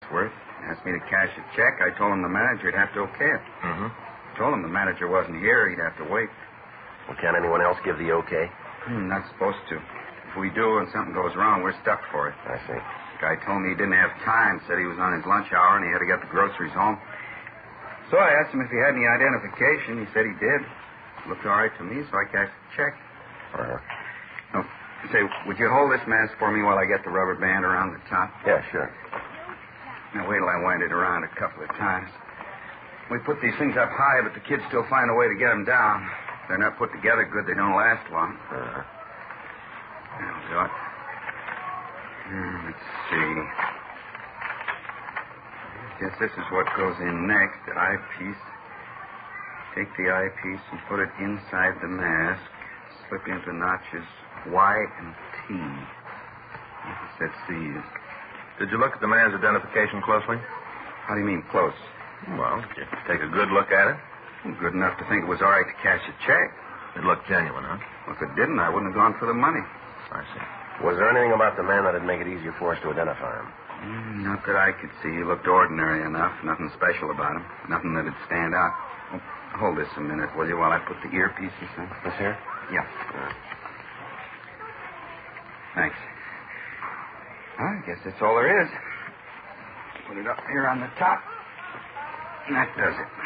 Worth asked me to cash a check. I told him the manager would have to okay it. Mm-hmm. Told him the manager wasn't here. He'd have to wait. Well, can't anyone else give the okay? Not supposed to. If we do and something goes wrong, we're stuck for it. I see. The guy told me he didn't have time. Said he was on his lunch hour and he had to get the groceries home. So I asked him if he had any identification. He said he did. Looked all right to me, so I cashed the check. Uh-huh. Oh, say, would you hold this mask for me while I get the rubber band around the top? Yeah, sure. Now, wait till I wind it around a couple of times. We put these things up high, but the kids still find a way to get them down. If they're not put together good, they don't last long. Uh-huh. That'll do it. Let's see. I guess this is what goes in next, the eyepiece. Take the eyepiece and put it inside the mask. Slip into notches Y and T. That's C's. Did you look at the man's identification closely? How do you mean, close? Well, did you take a good look at it? Good enough to think it was all right to cash a check. It looked genuine, huh? Well, if it didn't, I wouldn't have gone for the money. I see. Was there anything about the man that'd make it easier for us to identify him? Not that I could see. He looked ordinary enough. Nothing special about him. Nothing that'd stand out. Oh, hold this a minute, will you, while I put the earpieces in? This here? Yeah. Thanks. Well, I guess that's all there is. Put it up here on the top. And that does it.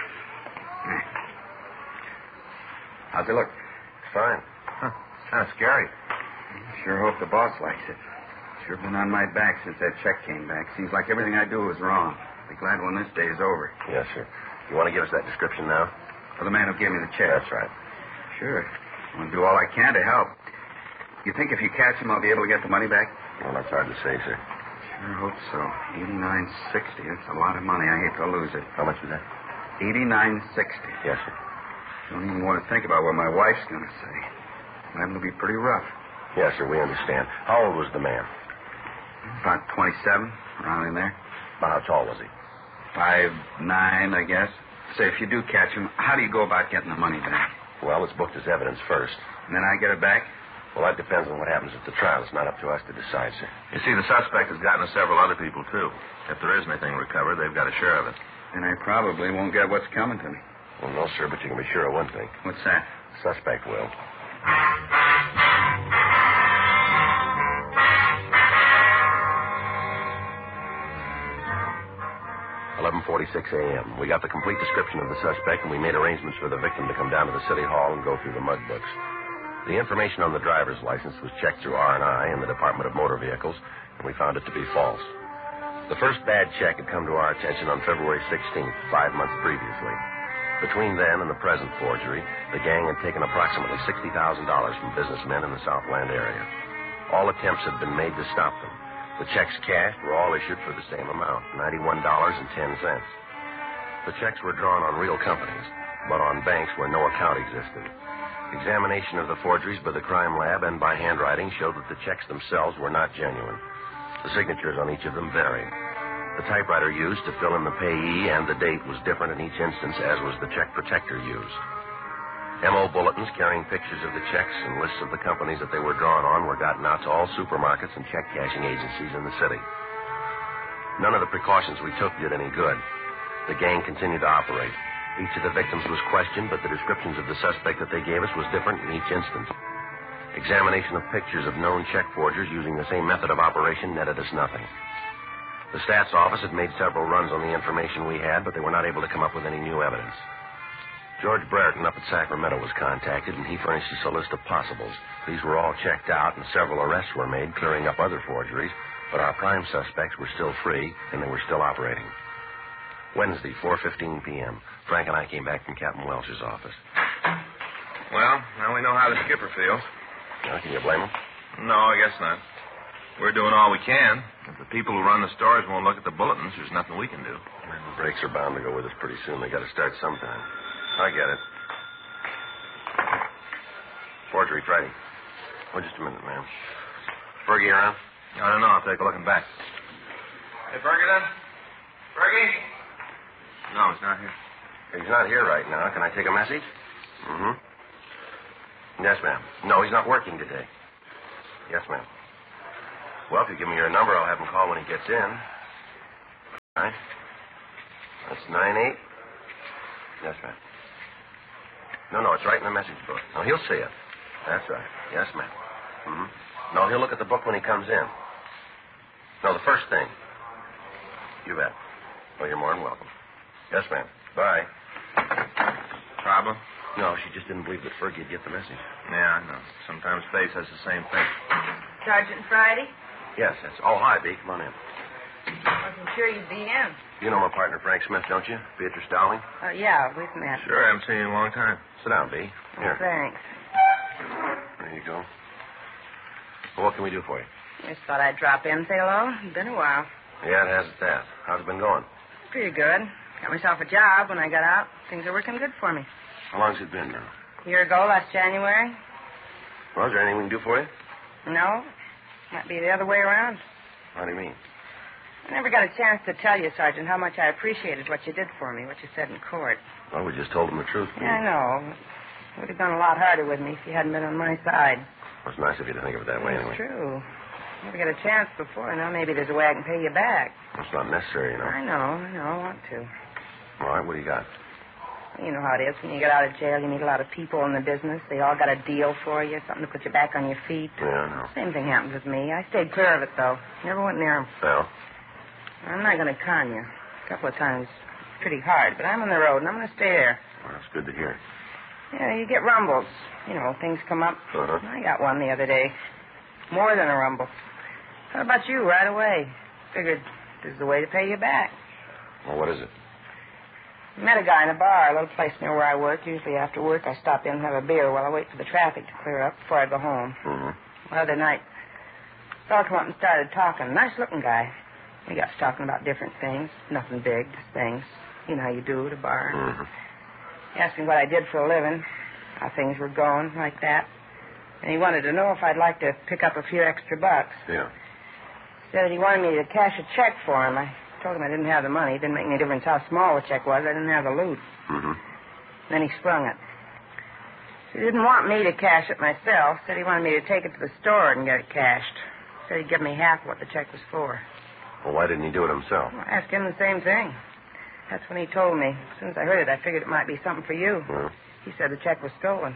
How's it look? Fine. Huh. Kind of scary. Sure hope the boss likes it. Sure been on my back since that check came back. Seems like everything I do is wrong. Be glad when this day is over. Yes, sir. You want to give us that description now? For the man who gave me the check. That's right. Sure. I'm going to do all I can to help. You think if you catch him, I'll be able to get the money back? Well, that's hard to say, sir. Sure hope so. $89.60. That's a lot of money. I hate to lose it. How much was that? $89.60. Yes, sir. Don't even want to think about what my wife's going to say. Liable to be pretty rough. Yes, sir, we understand. How old was the man? About 27, around in there. About how tall was he? 5'9", I guess. Say, if you do catch him, how do you go about getting the money back? Well, it's booked as evidence first. And then I get it back? Well, that depends on what happens at the trial. It's not up to us to decide, sir. You see, the suspect has gotten to several other people, too. If there is anything recovered, they've got a share of it. And I probably won't get what's coming to me. Well, no, sir, but you can be sure of one thing. What's that? Suspect will. 11:46 a.m. We got the complete description of the suspect, and we made arrangements for the victim to come down to the city hall and go through the mug books. The information on the driver's license was checked through R&I in the Department of Motor Vehicles, and we found it to be false. The first bad check had come to our attention on February 16th, 5 months previously. Between then and the present forgery, the gang had taken approximately $60,000 from businessmen in the Southland area. All attempts had been made to stop them. The checks cashed were all issued for the same amount, $91.10. The checks were drawn on real companies, but on banks where no account existed. Examination of the forgeries by the crime lab and by handwriting showed that the checks themselves were not genuine. The signatures on each of them varied. The typewriter used to fill in the payee and the date was different in each instance, as was the check protector used. M.O. bulletins carrying pictures of the checks and lists of the companies that they were drawn on were gotten out to all supermarkets and check cashing agencies in the city. None of the precautions we took did any good. The gang continued to operate. Each of the victims was questioned, but the descriptions of the suspect that they gave us was different in each instance. Examination of pictures of known check forgers using the same method of operation netted us nothing. The stats office had made several runs on the information we had, but they were not able to come up with any new evidence. George Brereton up at Sacramento was contacted, and he furnished us a list of possibles. These were all checked out, and several arrests were made, clearing up other forgeries, but our prime suspects were still free, and they were still operating. Wednesday, 4:15 p.m., Frank and I came back from Captain Welch's office. Well, now we know how the skipper feels. Now, can you blame him? No, I guess not. We're doing all we can. If the people who run the stores won't look at the bulletins, there's nothing we can do. Well, the brakes are bound to go with us pretty soon. They got to start sometime. I get it. Forgery Friday. Oh, just a minute, ma'am. Fergie around? I don't know. I'll take a look and back. Hey, Fergie, then? Fergie? No, he's not here. He's not here right now. Can I take a message? Mm-hmm. Yes, ma'am. No, he's not working today. Yes, ma'am. Well, if you give me your number, I'll have him call when he gets in. Right? That's 9-8. That's right. No, it's right in the message book. No, he'll see it. That's right. Yes, ma'am. Mm-hmm. No, he'll look at the book when he comes in. No, the first thing. You bet. Well, you're more than welcome. Yes, ma'am. Bye. Problem? No, she just didn't believe that Fergie'd get the message. Yeah, I know. Sometimes Faye says the same thing. Sergeant Friday? Yes, that's... Oh, hi, B. Come on in. Wasn't sure you'd be in. You know my partner, Frank Smith, don't you? Beatrice Dowling? Yeah, we've met. Sure, I haven't seen you in a long time. Sit down, B. Here. Thanks. There you go. Well, what can we do for you? Just thought I'd drop in and say hello. It's been a while. Yeah, it has at that. How's it been going? Pretty good. Got myself a job when I got out. Things are working good for me. How long's it been now? A year ago, last January. Well, is there anything we can do for you? No. Might be the other way around. How do you mean? I never got a chance to tell you, Sergeant, how much I appreciated what you did for me, what you said in court. Well, we just told him the truth. Yeah, I know. It would have gone a lot harder with me if you hadn't been on my side. Well, it's nice of you to think of it that way, anyway. It's true. Never got a chance before. Now maybe there's a way I can pay you back. It's not necessary, you know. I know. I want to. All right, what do you got? You know how it is. When you get out of jail, you meet a lot of people in the business. They all got a deal for you, something to put you back on your feet. Yeah, I know. Same thing happened with me. I stayed clear of it, though. Never went near 'em. Well? I'm not going to con you. A couple of times, pretty hard, but I'm on the road, and I'm going to stay there. Well, that's good to hear. Yeah, you get rumbles. You know, things come up. Uh-huh. I got one the other day. More than a rumble. How about you right away? Figured this is the way to pay you back. Well, what is it? Met a guy in a bar, a little place near where I work. Usually after work, I stop in and have a beer while I wait for the traffic to clear up before I go home. Mm-hmm. Well, the other night, a fellow came up and started talking. Nice-looking guy. We got to talking about different things. Nothing big, just things. You know how you do at a bar. Mm-hmm. He asked me what I did for a living, how things were going, like that. And he wanted to know if I'd like to pick up a few extra bucks. Yeah. Said he wanted me to cash a check for him. I told him I didn't have the money. It didn't make any difference how small the check was. I didn't have the loot. Mm-hmm. Then he sprung it. He didn't want me to cash it myself. Said he wanted me to take it to the store and get it cashed. Said he'd give me half what the check was for. Well, why didn't he do it himself? I asked him the same thing. That's when he told me. As soon as I heard it, I figured it might be something for you. Well? He said the check was stolen.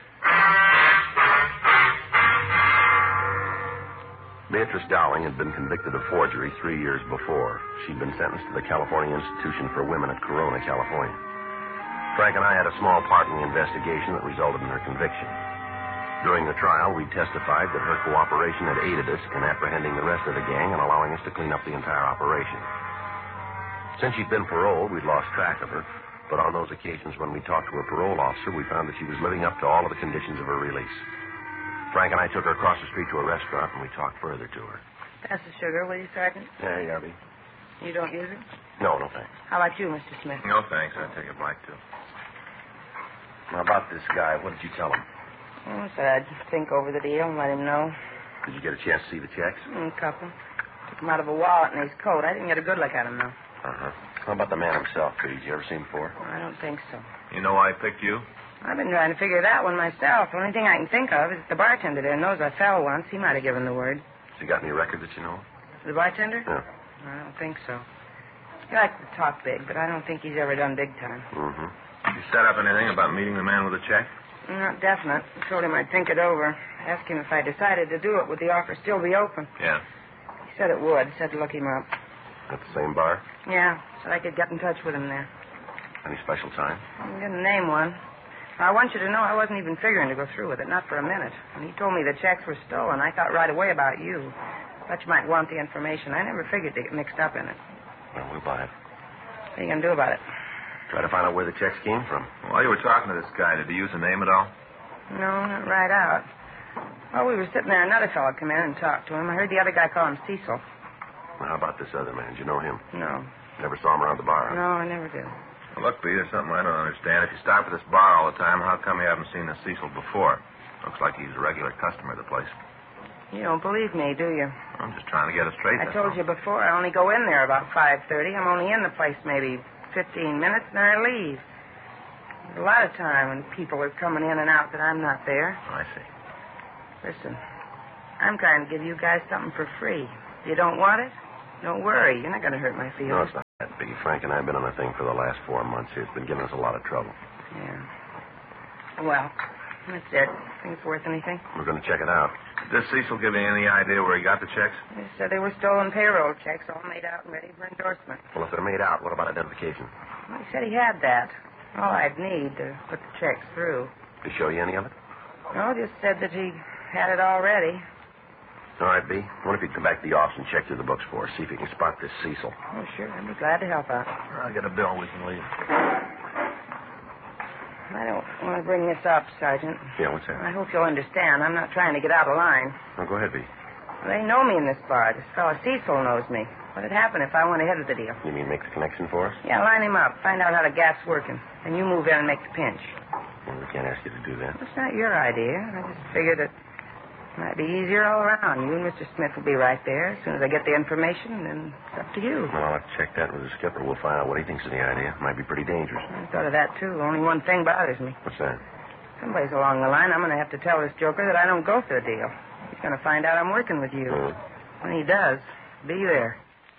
Beatrice Dowling had been convicted of forgery 3 years before. She'd been sentenced to the California Institution for Women at Corona, California. Frank and I had a small part in the investigation that resulted in her conviction. During the trial, we testified that her cooperation had aided us in apprehending the rest of the gang and allowing us to clean up the entire operation. Since she'd been paroled, we'd lost track of her, but on those occasions when we talked to her parole officer, we found that she was living up to all of the conditions of her release. Frank and I took her across the street to a restaurant, and we talked further to her. Pass the sugar, will you, Sergeant? Yeah, Yarby. You don't use it? No, thanks. How about you, Mr. Smith? No, thanks. I'd take a black, too. Now, about this guy, what did you tell him? I said I'd think over the deal and let him know. Did you get a chance to see the checks? A couple. Took him out of a wallet in his coat. I didn't get a good look at him, though. Uh-huh. How about the man himself, Did you ever see him before? I don't think so. You know why I picked you? I've been trying to figure that one myself. The only thing I can think of is the bartender there knows I fell once. He might have given the word. Has he got any record that you know? The bartender? Yeah. I don't think so. He likes to talk big, but I don't think he's ever done big time. Mm-hmm. You set up anything about meeting the man with the check? Not definite. I told him I'd think it over. Asked him if I decided to do it, would the offer still be open? Yeah. He said it would. Said to look him up. At the same bar? Yeah. Said I could get in touch with him there. Any special time? I didn't name one. I want you to know I wasn't even figuring to go through with it, not for a minute. When he told me the checks were stolen, I thought right away about you. Thought you might want the information. I never figured to get mixed up in it. Well, we'll buy it. What are you going to do about it? Try to find out where the checks came from. While you were talking to this guy, did he use a name at all? No, not right out. While we were sitting there, another fellow come in and talked to him. I heard the other guy call him Cecil. Well, how about this other man? Did you know him? No. Never saw him around the bar? No, I never did. Well, look, Pete, there's something I don't understand. If you stop at this bar all the time, how come you haven't seen the Cecil before? Looks like he's a regular customer of the place. You don't believe me, do you? I'm just trying to get it straight. I told you before, I only go in there about 5:30. I'm only in the place maybe 15 minutes, and I leave. There's a lot of time when people are coming in and out that I'm not there. I see. Listen, I'm trying to give you guys something for free. If you don't want it, don't worry. You're not going to hurt my feelings. No, it's not. Biggie, Frank and I have been on a thing for the last 4 months here. It's been giving us a lot of trouble. Yeah. Well, that's it. Think it's worth anything? We're going to check it out. Did Cecil give you any idea where he got the checks? They said they were stolen payroll checks, all made out and ready for endorsement. Well, if they're made out, what about identification? Well, he said he had that. All I'd need to put the checks through. Did he show you any of it? No, just said that he had it all ready. All right, B. I wonder if you'd come back to the office and check through the books for us. See if you can spot this Cecil. Oh, sure. I'd be glad to help out. I'll get a bill. We can leave. I don't want to bring this up, Sergeant. Yeah, what's that? I hope you'll understand. I'm not trying to get out of line. Oh, go ahead, B. They know me in this bar. This fellow Cecil knows me. What'd happen if I went ahead with the deal? You mean make the connection for us? Yeah, line him up. Find out how the gas's working. And you move in and make the pinch. Well, we can't ask you to do that. It's not your idea. I just figured it might be easier all around. You and Mr. Smith will be right there. As soon as I get the information, then it's up to you. Well, I'll check that with the skipper. We'll find out what he thinks of the idea. Might be pretty dangerous. I thought of that, too. Only one thing bothers me. What's that? Someplace along the line, I'm going to have to tell this joker that I don't go for the deal. He's going to find out I'm working with you. When he does, be there.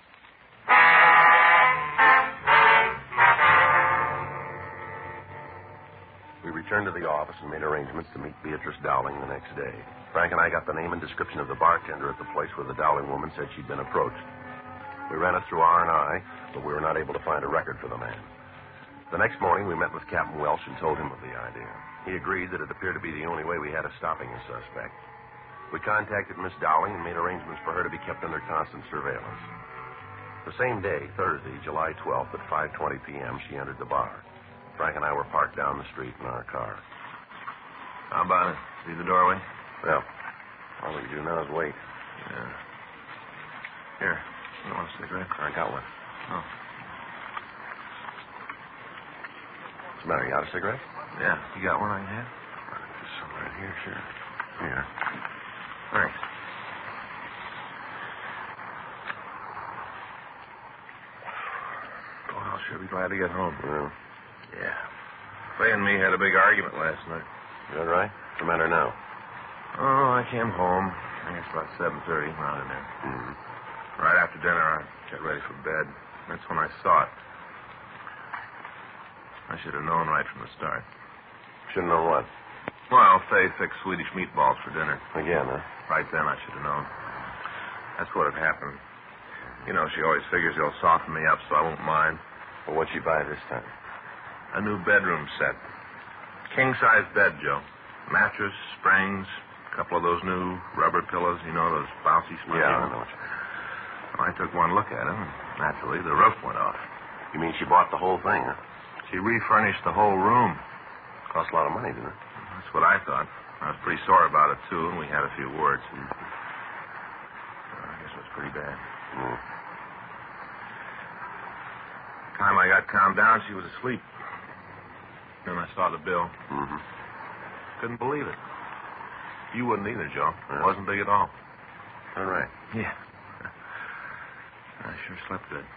We returned to the office and made arrangements to meet Beatrice Dowling the next day. Frank and I got the name and description of the bartender at the place where the Dowling woman said she'd been approached. We ran it through R&I, but we were not able to find a record for the man. The next morning, we met with Captain Welsh and told him of the idea. He agreed that it appeared to be the only way we had of stopping the suspect. We contacted Miss Dowling and made arrangements for her to be kept under constant surveillance. The same day, Thursday, July 12th, at 5:20 p.m., she entered the bar. Frank and I were parked down the street in our car. How about it? See the doorway? Well, all we can do now is wait. Yeah. Here. You want a cigarette? I got one. Oh. What's the matter? You got a cigarette? Yeah. You got one I can have? There's some right here, sure. Here. Thanks. Oh, I'll sure be glad to get home. Well, Yeah. Fay and me had a big argument last night. is that right? What's the matter now? Oh, I came home. I guess about 7:30, around in there. Mm-hmm. Right after dinner, I got ready for bed. That's when I saw it. I should have known right from the start. Shouldn't know what. Well, Fay fixed Swedish meatballs for dinner. Again, huh? Right then, I should have known. That's what had happened. You know, she always figures he'll soften me up so I won't mind. Well, what'd she buy this time? A new bedroom set. King-size bed, Joe. Mattress, springs, a couple of those new rubber pillows, you know, those bouncy springs. Yeah, I know what you mean. Well, I took one look at them, and naturally, the roof went off. You mean she bought the whole thing, huh? She refurnished the whole room. Cost a lot of money, didn't it? That's what I thought. I was pretty sore about it, too, and we had a few words. I guess it was pretty bad. Mm. The time I got calmed down, she was asleep. Then I saw the bill. Mm-hmm. Couldn't believe it. You wouldn't either, Joe. Yeah. It wasn't big at all. All right. Yeah. I sure slept good.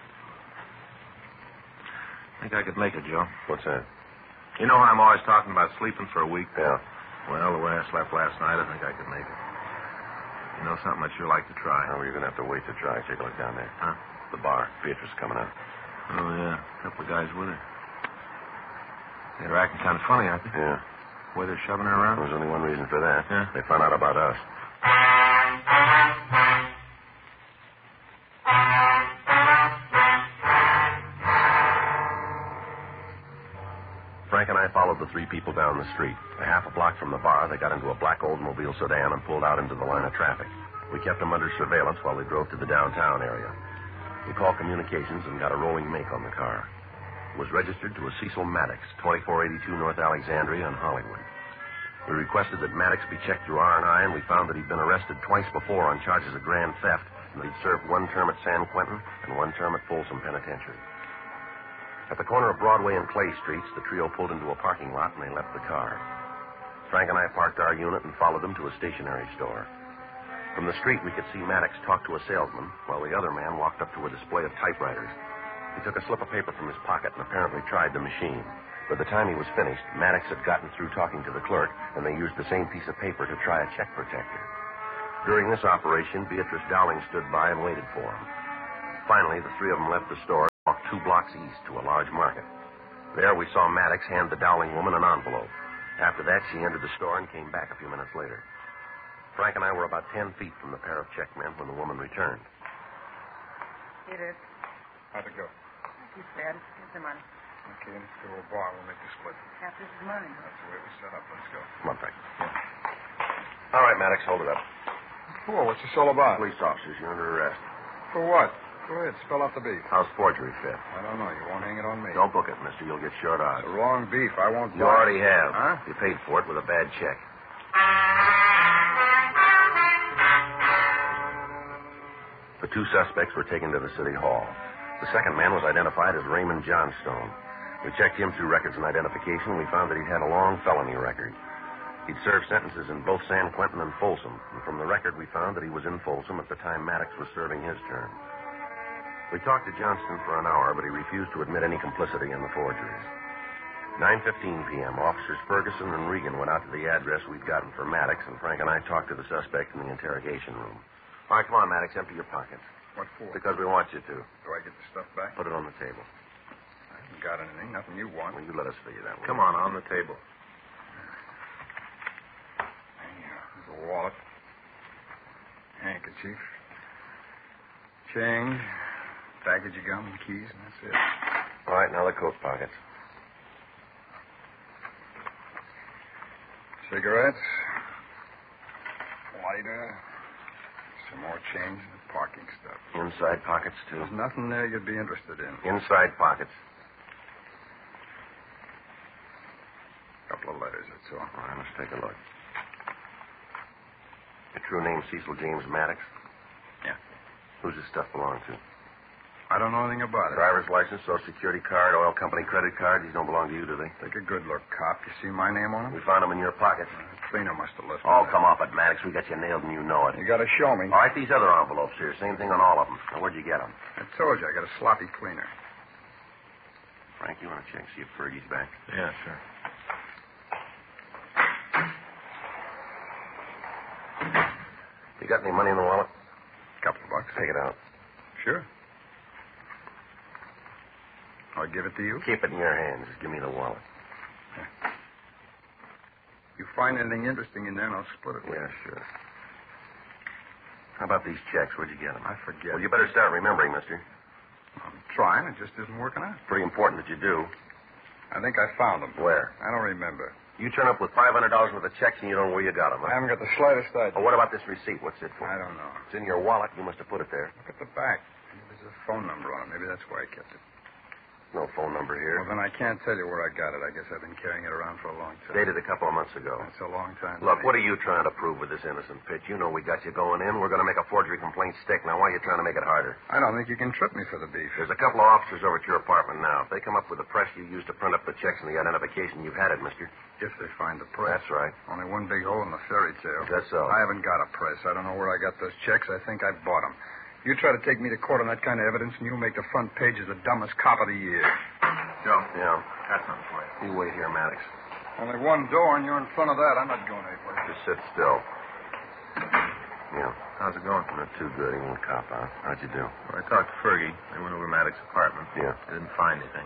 I think I could make it, Joe. What's that? You know how I'm always talking about sleeping for a week? Yeah. Well, the way I slept last night, I think I could make it. You know something I'd sure like to try? Oh, you're going to have to wait to try. Take a look down there. Huh? The bar. Beatrice is coming out. Oh, yeah. A couple of guys with her. They're acting kind of funny, aren't they? Yeah. Way they're shoving her around? There's only one reason for that. Yeah? They found out about us. Frank and I followed the three people down the street. A half a block from the bar, they got into a black Oldsmobile sedan and pulled out into the line of traffic. We kept them under surveillance while they drove to the downtown area. We called communications and got a rolling make on the car. It was registered to a Cecil Maddox, 2482 North Alexandria in Hollywood. We requested that Maddox be checked through R&I, and we found that he'd been arrested twice before on charges of grand theft, and that he'd served one term at San Quentin and one term at Folsom Penitentiary. At the corner of Broadway and Clay Streets, the trio pulled into a parking lot, and they left the car. Frank and I parked our unit and followed them to a stationery store. From the street, we could see Maddox talk to a salesman, while the other man walked up to a display of typewriters. He took a slip of paper from his pocket and apparently tried the machine. By the time he was finished, Maddox had gotten through talking to the clerk, and they used the same piece of paper to try a check protector. During this operation, Beatrice Dowling stood by and waited for him. Finally, the three of them left the store 2 blocks east to a large market. There we saw Maddox hand the Dowling woman an envelope. After that, she entered the store and came back a few minutes later. Frank and I were about 10 feet from the pair of checkmen when the woman returned. Here it is. How'd it go? He's bad. Here's the money. Okay, let's go to a bar. We'll make the split. Half this is mine. That's the way we set up. Let's go. Come on, Frank. All right, Maddox, hold it up. Whoa, what's this all about? Police officers, you're under arrest. For what? Go ahead, spell out the beef. How's forgery fit? I don't know. You won't hang it on me. Don't book it, mister. You'll get short odds. The wrong beef. I won't You buy already have. Huh? You paid for it with a bad check. The 2 suspects were taken to the city hall. The second man was identified as Raymond Johnstone. We checked him through records and identification, and we found that he'd had a long felony record. He'd served sentences in both San Quentin and Folsom, and from the record we found that he was in Folsom at the time Maddox was serving his term. We talked to Johnston for an hour, but he refused to admit any complicity in the forgeries. 9:15 p.m., Officers Ferguson and Regan went out to the address we'd gotten for Maddox, and Frank and I talked to the suspect in the interrogation room. All right, come on, Maddox, empty your pockets. What for? Because we want you to. Do I get the stuff back? Put it on the table. I haven't got anything. Nothing you want. Well, you let us figure that one. Come on the table. There's a wallet. Handkerchief. Change. Package of gum and keys, and that's it. All right, now the coat pockets. Cigarettes. Lighter. Some more change and parking stuff. Inside pockets, too. There's nothing there you'd be interested in. Inside pockets. A couple of letters, that's all. All right, let's take a look. Your true name, Cecil James Maddox? Yeah. Who's this stuff belong to? I don't know anything about it. Driver's license, social security card, oil company credit card. These don't belong to you, do they? Take a good look, cop. You see my name on We them? found them in your pocket. Cleaner must have left Oh, them come off it, Maddox. We got you nailed and you know it. there. You got to show me. All right, these other envelopes here. Same thing on all of them. Now, where'd you get them? I told you, I got a sloppy cleaner. Frank, you want to check, see if Fergie's back? Yeah, sure. You got any money in the wallet? Couple of bucks. Take it out. Sure. I'll give it to you. Keep it in your hands. Just give me the wallet. You find anything interesting in there, and I'll split it with Yeah, you. sure. How about these checks? Where'd you get them? I forget. Well, you better start remembering, mister. I'm trying. It just isn't working out. Pretty important that you do. I think I found them. Where? I don't remember. You turn up with $500 worth of checks and you don't know where you got them. I haven't got the slightest idea. Oh, what about this receipt? What's it for? I don't know. It's in your wallet. You must have put it there. Look at the back. There's a phone number on it. Maybe that's why I kept it. No phone number Well, here. then I can't tell you where I got it. I guess I've been carrying it around for a long time. Dated a couple of months ago. That's a long time. Look, what are you trying to prove with this innocent pitch? You know we got you going in. We're going to make a forgery complaint stick. Now, why are you trying to make it harder? I don't think you can trip me for the beef. There's a couple of officers over at your apartment now. If they come up with the press you used to print up the checks and the identification, you've had it, mister. If they find the press. That's right. Only one big hole in the fairy tale. That's so. I haven't got a press. I don't know where I got those checks. I think I bought them. You try to take me to court on that kind of evidence, and you'll make the front page as the dumbest cop of the year. Joe, Yeah. got something for you. You wait here, Maddox. Only one door, and you're in front of that. I'm not going anywhere. Just sit still. Yeah. How's it going? Not too good. He won't cop out. How'd you do? Well, I talked to Fergie. They went over to Maddox's apartment. Yeah. They didn't find anything.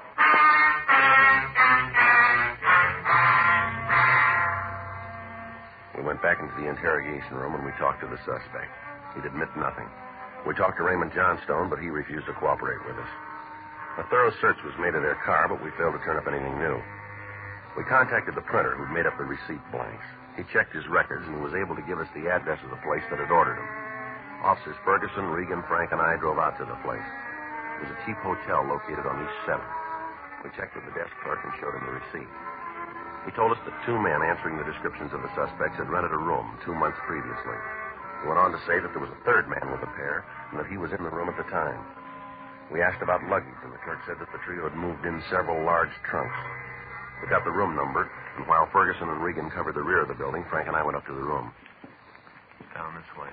We went back into the interrogation room and we talked to the suspect. He'd admit nothing. We talked to Raymond Johnstone, but he refused to cooperate with us. A thorough search was made of their car, but we failed to turn up anything new. We contacted the printer who'd made up the receipt blanks. He checked his records and he was able to give us the address of the place that had ordered them. Officers Ferguson, Regan, Frank, and I drove out to the place. It was a cheap hotel located on East 7th. We checked with the desk clerk and showed him the receipt. He told us that 2 men answering the descriptions of the suspects had rented a room 2 months previously. He went on to say that there was a 3rd man with the pair and that he was in the room at the time. We asked about luggage, and the clerk said that the trio had moved in several large trunks. We got the room numbered, and while Ferguson and Regan covered the rear of the building, Frank and I went up to the room. Down this way.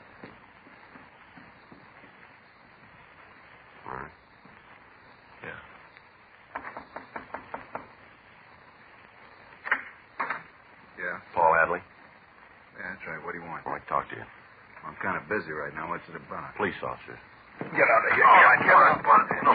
All right. Yeah. Yeah? Paul Adley, Yeah, that's right. What do you want? I'd like to talk to you. I'm kind of busy right now. What's it about? Police officers. Get out of here. All right, come on.